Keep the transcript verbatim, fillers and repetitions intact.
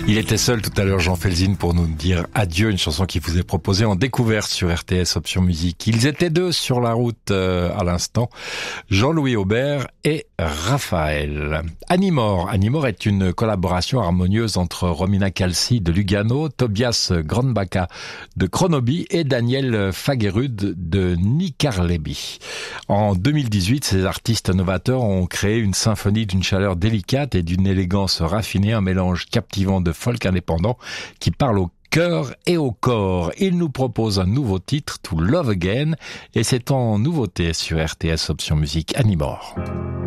Il était seul tout à l'heure, Jean Felzine, pour nous dire adieu, une chanson qui vous est proposée en découverte sur R T S Option Musique. Ils étaient deux sur la route euh, à l'instant, Jean-Louis Aubert et Raphaël. Animor. Animor est une collaboration harmonieuse entre Romina Calci de Lugano, Tobias Grandbacka de Kronoby et Daniel Fagerud de Nikarlebi. En deux mille dix-huit, ces artistes novateurs ont créé une symphonie d'une chaleur délicate et d'une élégance raffinée, un mélange captivant de folk indépendant qui parle au cœur et au corps. Ils nous proposent un nouveau titre, To Love Again, et c'est en nouveauté sur R T S Option Musique Animor.